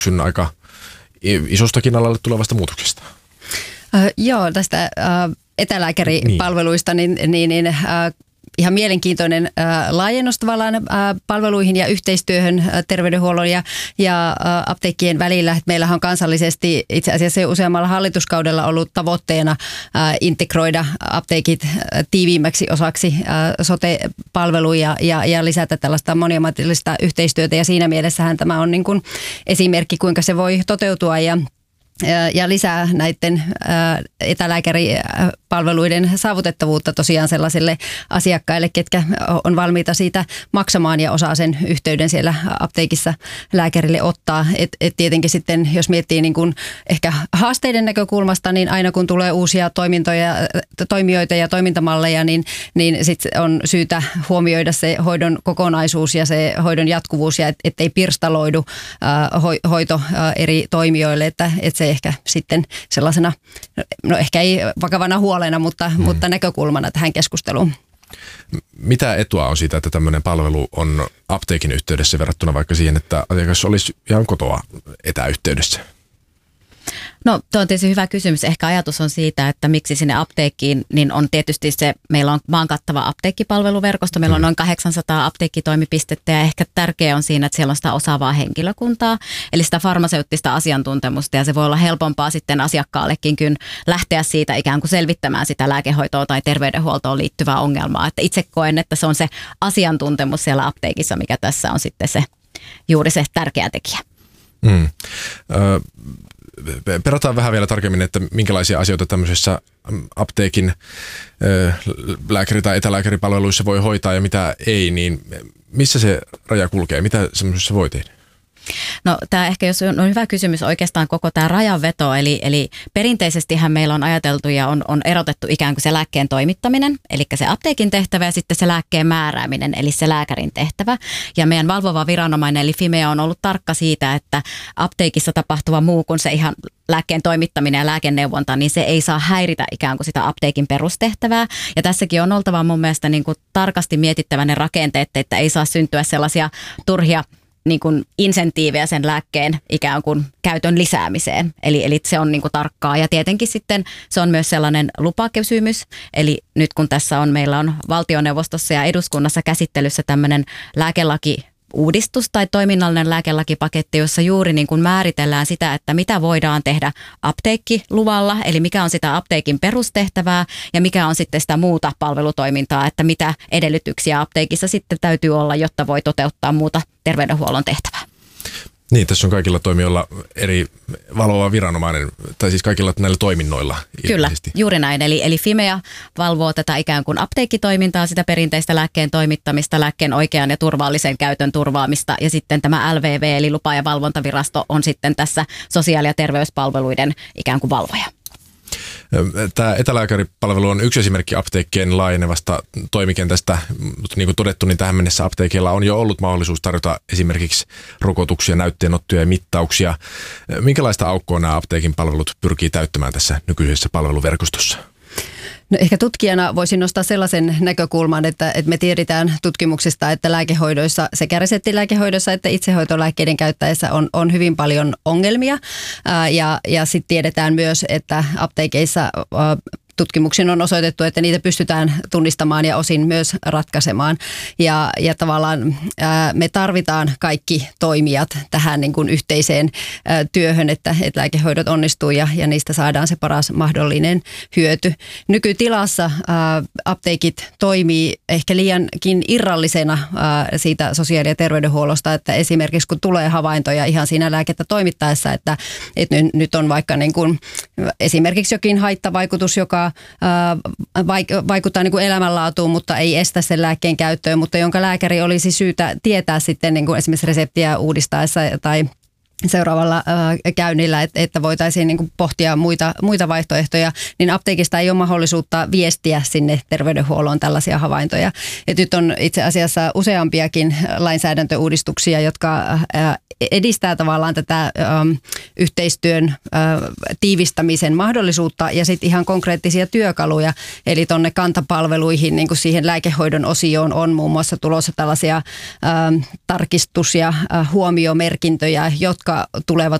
aika isostakin alalle tulevasta muutoksesta. Joo, tästä etälääkäripalveluista, niin ihan mielenkiintoinen laajennus tavallaan palveluihin ja yhteistyöhön terveydenhuollon ja apteekkien välillä. Meillähän on kansallisesti itse asiassa useammalla hallituskaudella ollut tavoitteena integroida apteekit tiiviimmäksi osaksi sote-palveluja ja lisätä tällaista moniammatillista yhteistyötä. Ja siinä mielessähän tämä on niin kuin esimerkki, kuinka se voi toteutua ja lisää näiden etälääkäripalveluiden saavutettavuutta tosiaan sellaisille asiakkaille, ketkä on valmiita siitä maksamaan ja osaa sen yhteyden siellä apteekissa lääkärille ottaa. Et tietenkin sitten, jos miettii niin kuin ehkä haasteiden näkökulmasta, niin aina kun tulee uusia toimijoita ja toimintamalleja, niin sitten on syytä huomioida se hoidon kokonaisuus ja se hoidon jatkuvuus ja ettei pirstaloidu hoito eri toimijoille, että se ehkä sitten sellaisena, no ehkä ei vakavana huolena, mutta näkökulmana tähän keskusteluun. Mitä etua on siitä, että tämmöinen palvelu on apteekin yhteydessä verrattuna vaikka siihen, että asiakas olisi ihan kotoa etäyhteydessä? No tuo on tietysti hyvä kysymys. Ehkä ajatus on siitä, että miksi sinne apteekkiin, niin on tietysti se, meillä on maan kattava apteekkipalveluverkosto, meillä on noin 800 apteekkitoimipistettä ja ehkä tärkeää on siinä, että siellä on sitä osaavaa henkilökuntaa, eli sitä farmaseuttista asiantuntemusta ja se voi olla helpompaa sitten asiakkaallekin kun lähteä siitä ikään kuin selvittämään sitä lääkehoitoon tai terveydenhuoltoon liittyvää ongelmaa. Että itse koen, että se on se asiantuntemus siellä apteekissa, mikä tässä on sitten se juuri se tärkeä tekijä. Perataan vähän vielä tarkemmin, että minkälaisia asioita tämmöisessä apteekin lääkäri- tai etälääkäripalveluissa voi hoitaa ja mitä ei, niin missä se raja kulkee? Mitä semmoisessa voi tehdä? No tämä ehkä, jos on hyvä kysymys oikeastaan koko tämä rajanveto, eli perinteisestihän meillä on ajateltu ja on erotettu ikään kuin se lääkkeen toimittaminen, eli se apteekin tehtävä ja sitten se lääkkeen määrääminen, eli se lääkärin tehtävä. Ja meidän valvova viranomainen, eli Fimea, on ollut tarkka siitä, että apteekissa tapahtuva muu kuin se ihan lääkkeen toimittaminen ja lääkeneuvonta, niin se ei saa häiritä ikään kuin sitä apteekin perustehtävää. Ja tässäkin on oltava mun mielestä niin kuin tarkasti mietittävä ne rakenteet, että ei saa syntyä sellaisia turhia niin kuin insentiivejä sen lääkkeen ikään kuin käytön lisäämiseen. Eli se on niin kuin tarkkaa ja tietenkin sitten se on myös sellainen lupakysymys. Eli nyt kun meillä on valtioneuvostossa ja eduskunnassa käsittelyssä tämmöinen lääkelaki-uudistus tai toiminnallinen lääkelakipaketti, jossa juuri niin kuin määritellään sitä, että mitä voidaan tehdä apteekkiluvalla, eli mikä on sitä apteekin perustehtävää ja mikä on sitten sitä muuta palvelutoimintaa, että mitä edellytyksiä apteekissa sitten täytyy olla, jotta voi toteuttaa muuta terveydenhuollon tehtävää. Niin, tässä on kaikilla toimijoilla eri valvova viranomainen, tai siis kaikilla näillä toiminnoilla. Kyllä, juuri näin. Eli Fimea valvoo tätä ikään kuin apteekkitoimintaa, sitä perinteistä lääkkeen toimittamista, lääkkeen oikean ja turvallisen käytön turvaamista, ja sitten tämä LVV, eli lupa- ja valvontavirasto, on sitten tässä sosiaali- ja terveyspalveluiden ikään kuin valvoja. Tämä etälääkäripalvelu on yksi esimerkki apteekkien laajenevasta toimikentästä, mutta niin kuin todettu, niin tähän mennessä apteekilla on jo ollut mahdollisuus tarjota esimerkiksi rokotuksia, näytteenottoja ja mittauksia. Minkälaista aukkoa nämä apteekin palvelut pyrkii täyttämään tässä nykyisessä palveluverkostossa? No ehkä tutkijana voisin nostaa sellaisen näkökulman, että me tiedetään tutkimuksista, että lääkehoidoissa, sekä reseptilääkehoidossa että itsehoitolääkkeiden käyttäessä on hyvin paljon ongelmia. Ja sitten tiedetään myös, että apteekeissa tutkimuksin on osoitettu, että niitä pystytään tunnistamaan ja osin myös ratkaisemaan. Ja tavallaan me tarvitaan kaikki toimijat tähän niin kuin yhteiseen työhön, että lääkehoidot onnistuu ja niistä saadaan se paras mahdollinen hyöty. Nykytilassa apteekit toimii ehkä liiankin irrallisena siitä sosiaali- ja terveydenhuollosta, että esimerkiksi kun tulee havaintoja ihan siinä lääkettä toimittaessa, että nyt on vaikka niin kuin esimerkiksi jokin haittavaikutus, joka vaikuttaa niin kuin elämänlaatuun, mutta ei estä sen lääkkeen käyttöön, mutta jonka lääkäri olisi syytä tietää sitten niin kuin esimerkiksi reseptiä uudistaessa tai seuraavalla käynnillä, että voitaisiin niin kuin pohtia muita vaihtoehtoja, niin apteekista ei ole mahdollisuutta viestiä sinne terveydenhuolloon tällaisia havaintoja. Et nyt on itse asiassa useampiakin lainsäädäntöuudistuksia, jotka edistää tavallaan tätä yhteistyön tiivistämisen mahdollisuutta ja sitten ihan konkreettisia työkaluja. Eli tuonne kantapalveluihin, niin kuin siihen lääkehoidon osioon on muun muassa tulossa tällaisia tarkistus- ja huomiomerkintöjä, jotka jotka tulevat